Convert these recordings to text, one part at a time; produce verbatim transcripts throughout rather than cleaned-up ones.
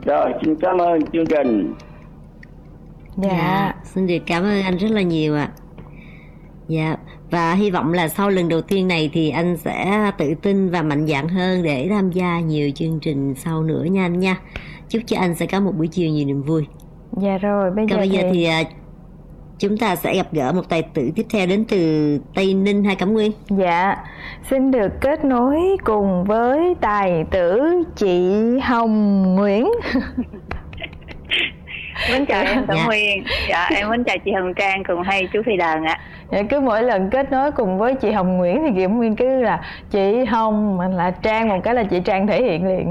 Rồi, xin cảm ơn chương trình. Dạ, Dạ, xin được cảm ơn anh rất là nhiều ạ. Dạ, và hy vọng là sau lần đầu tiên này thì anh sẽ tự tin và mạnh dạn hơn để tham gia nhiều chương trình sau nữa nha anh nha. Chúc cho anh sẽ có một buổi chiều nhiều niềm vui. dạ rồi, bây Còn giờ bây giờ thì, thì à, chúng ta sẽ gặp gỡ một tài tử tiếp theo đến từ Tây Ninh hay Cẩm Nguyên. dạ, xin được kết nối cùng với tài tử chị Hồng Nguyễn. Mến chào em Cẩm Dạ. Nguyên. Dạ em mến chào chị Hồng Trang cùng hai chú Phi Đờn ạ. Dạ, cứ mỗi lần kết nối cùng với chị Hồng Nguyễn thì Cẩm Nguyên cứ là chị Hồng, mà là Trang một cái là chị Trang thể hiện liền.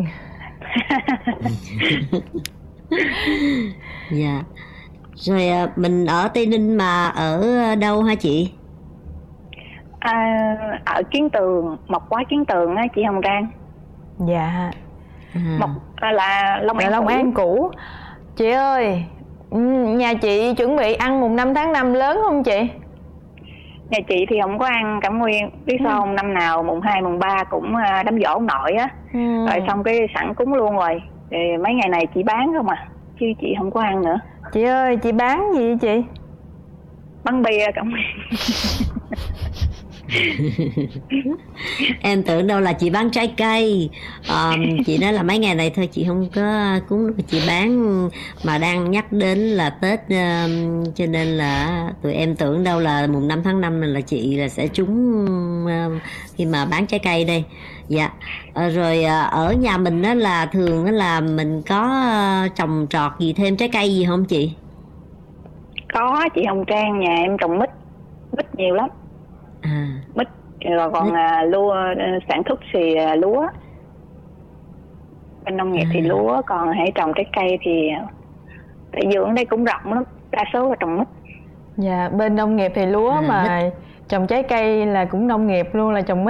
Dạ. Rồi à, mình ở Tây Ninh mà ở đâu hả chị? À, ở Kiến Tường, Mộc Quá Kiến Tường á chị Hồng Trang. Dạ, À, Mộc à, là Long là An. Long cũ. An cũ. Chị ơi, ừ, nhà chị chuẩn bị ăn mùng năm tháng năm lớn không chị? Nhà chị thì không có ăn Cẩm Nguyên. Biết sao không? Năm nào mùng hai, mùng ba cũng à, đám giỗ ông nội á. Ừ. Rồi xong cái sẵn cúng luôn rồi. Thì mấy ngày này chị bán không à, chứ chị không có ăn nữa. Chị ơi, chị bán gì vậy chị? Bắn bia Cẩm Nguyên. em tưởng đâu là chị bán trái cây. à, chị nói là mấy ngày này thôi chị không có cúng, chị bán mà đang nhắc đến là Tết, à, cho nên là tụi em tưởng đâu là mùng năm tháng năm là chị là sẽ trúng à, khi mà bán trái cây đây. Dạ. à, rồi à, ở nhà mình á là thường á là mình có à, trồng trọt gì thêm trái cây gì không chị? Có chị Hồng Trang, nhà em trồng mít. Mít nhiều lắm. À, Mít rồi còn Mít. à, lúa, sản xuất thì à, lúa. Bên nông nghiệp thì À. lúa, còn hãy trồng trái cây thì tại vườn đây cũng rộng lắm, đa số là trồng mít. Dạ, bên nông nghiệp thì lúa, À, mà mít. trồng trái cây là cũng nông nghiệp luôn, là trồng mít.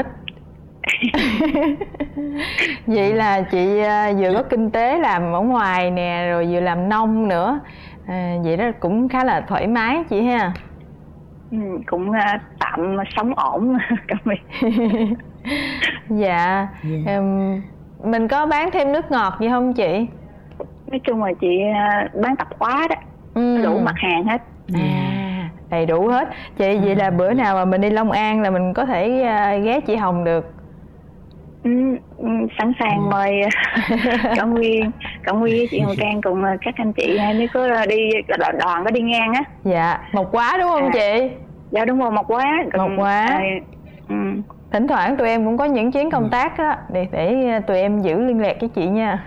Vậy là chị à, vừa có kinh tế làm ở ngoài nè, rồi vừa làm nông nữa. À, vậy đó cũng khá là thoải mái chị ha. Ừ, cũng à, tạm sống ổn. Cảm ơn. Dạ. Dạ. Ừm, mình có bán thêm nước ngọt gì không chị? Nói chung là chị à, bán tạp hóa đó, Ừ. đủ mặt hàng hết. À, đầy đủ hết. Chị vậy là bữa nào mà mình đi Long An là mình có thể à, ghé chị Hồng được. Ừ, ừ, sẵn sàng mời Cẩm Nguyên, Cẩm Nguyên với chị Hồng Trang cùng à, các anh chị hay nếu có đi đoàn, đoàn có đi ngang á. Dạ, Mộc Quá đúng không À. chị? Dạ đúng rồi, Mộc Quá. Mộc Quá. À, ừ. Thỉnh thoảng tụi em cũng có những chuyến công tác á, để để tụi em giữ liên lạc với chị nha.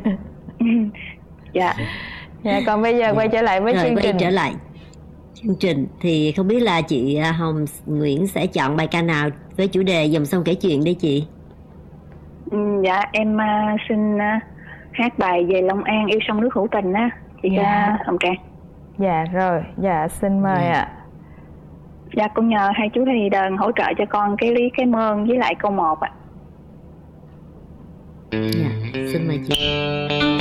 Dạ. Dạ, còn bây giờ quay trở lại với Rồi chương quay trình. trở lại chương trình thì không biết là chị Hồng Nguyễn sẽ chọn bài ca nào với chủ đề dòng sông kể chuyện đây chị? Ừ, dạ em uh, xin uh, hát bài về Long An yêu sông nước hữu tình á chị Dạ. uh, Hồng Trang. Dạ rồi, dạ xin mời Dạ. ạ. Dạ cũng nhờ hai chú Thì Đờn hỗ trợ cho con cái lý cái mơn với lại câu một ạ. Dạ, xin mời chị.